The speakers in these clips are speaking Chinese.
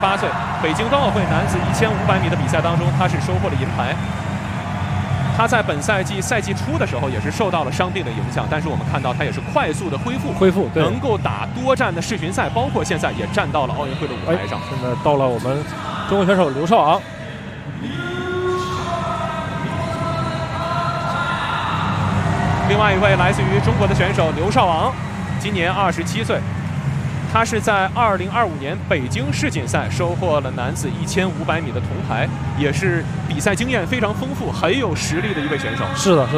8岁，北京冬奥会男子1500米的比赛当中，他是收获了银牌。他在本赛季赛季初的时候也是受到了伤病的影响，但是我们看到他也是快速的恢复， 对， 能够打多站的世巡赛，包括现在也站到了奥运会的舞台上。 现在到了我们中国选手刘少昂。 另外一位来自于中国的选手刘少昂，今年27岁。他是在2025年北京世锦赛收获了男子1500米的铜牌，也是比赛经验非常丰富、很有实力的一位选手。 是的，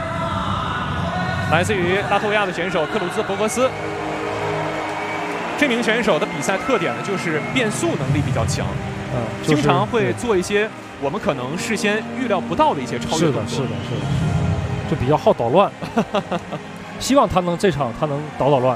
来自于拉脱维亚的选手克鲁兹博格斯。这名选手的比赛特点呢，就是变速能力比较强，经常会做一些我们可能事先预料不到的一些超越动作。 是的，就比较好捣乱。希望这场他能捣乱。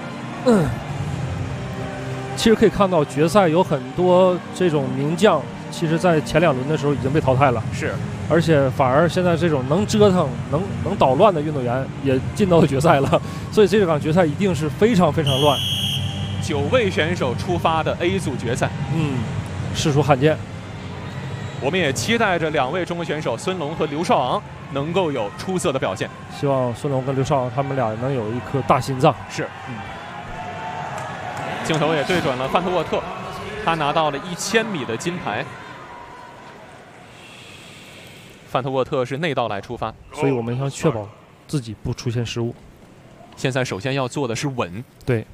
其实可以看到，决赛有很多这种名将，其实在前2轮的时候已经被淘汰了。 是， 而且反而现在这种能折腾、能捣乱的运动员也进到了决赛了，所以这场决赛一定是非常非常乱。 9位选手出发的 A 组决赛， 实属罕见。 我们也期待着2位中国选手孙龙和刘少昂能够有出色的表现。 希望孙龙跟刘少昂他们俩能有一颗大心脏。 是。镜头也对准了范特沃特，他拿到了1000米的金牌。范特沃特是内道来出发， 所以我们要确保自己不出现失误。 现在首先要做的是稳。 对。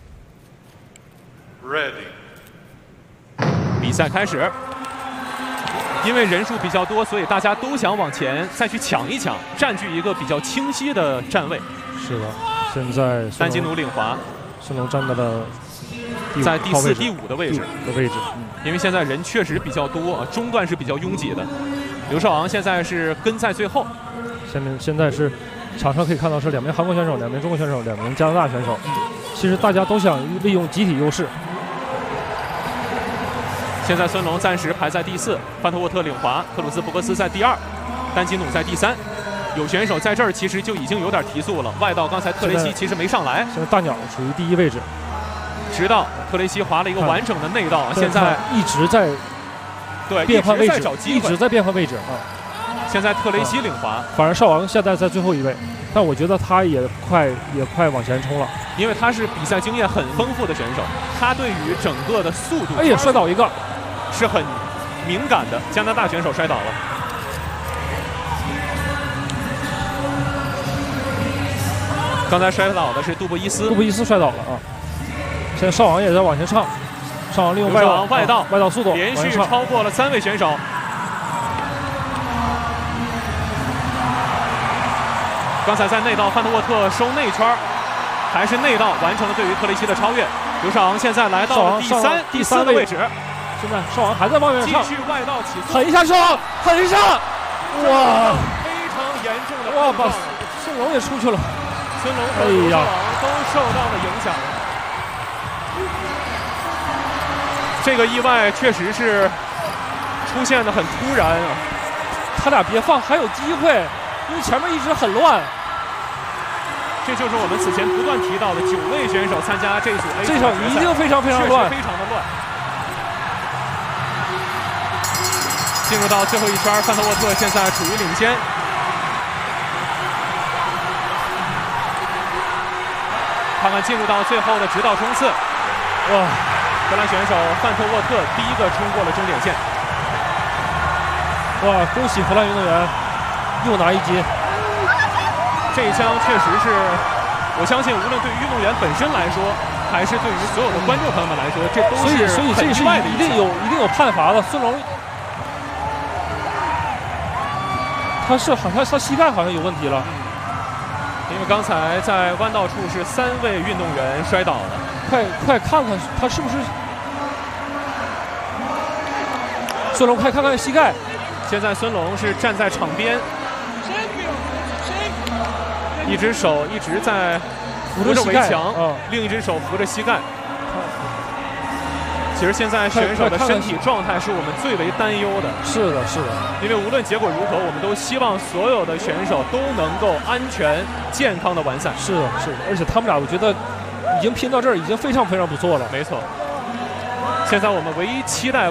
比赛开始。因为人数比较多，所以大家都想往前再去抢一抢，占据一个比较清晰的站位。 是的，现在丹吉努领滑， 孙龙站到了在第4、第5的位置。 因为现在人确实比较多，中段是比较拥挤的。刘少昂现在是跟在最后。 现在是场上可以看到是2名韩国选手、2名中国选手、2名加拿大选手。其实大家都想利用集体优势。 现在孙龙暂时排在第4，范特沃特领滑，克鲁兹博格斯在第2，丹吉努在第3。有选手在这儿其实就已经有点提速了。外道刚才特雷西其实没上来。 现在大鸟属于第1位置， 直到特雷西滑了一个完整的内道，现在一直在变换位置，一直在变换位置啊。 现在特雷西领滑， 反而少昂现在在最后1位，但我觉得他也快往前冲了， 因为他是比赛经验很丰富的选手，他对于整个的速度， 摔倒一个， 是很敏感的。加拿大选手摔倒了。刚才摔倒的是杜布伊斯摔倒了啊！现在少昂也在往前唱，少昂利用外道速度连续超过了3位选手。刚才在内道范特沃特收内圈，还是内道完成了对于特雷西的超越。刘少昂现在来到了第4的位置。 现在少昂还在往前唱， 继续外道起速， 狠一下少昂，狠一下！哇， 非常严重的哇，把孙龙也出去了。 孙龙和刘少昂都受到了影响。这个意外确实是出现的很突然啊！ 他俩别放，还有机会，因为前面一直很乱。 这就是我们此前不断提到的9位选手参加这组 A 组， 这场一定非常非常乱， 非常的乱。进入到最后一圈，范特沃特现在处于领先。看看进入到最后的直道冲刺，哇！荷兰选手范特沃特第1个冲过了终点线。 哇！恭喜荷兰运动员又拿1金。 这一枪确实是，我相信无论对于运动员本身来说，还是对于所有的观众朋友们来说，这都是所以这是一定有判罚的。孙龙，他膝盖好像有问题了。 因为刚才在弯道处是3位运动员摔倒了， 快看看他是不是孙龙，快看看膝盖。 现在孙龙是站在场边，一只手一直在扶着围墙，另一只手扶着膝盖。其实现在选手的身体状态是我们最为担忧的。 是的， 因为无论结果如何，我们都希望所有的选手都能够安全、健康的完赛。 是的，而且他们俩我觉得已经拼到这儿，已经非常非常不错了。 没错。 现在我们唯一期待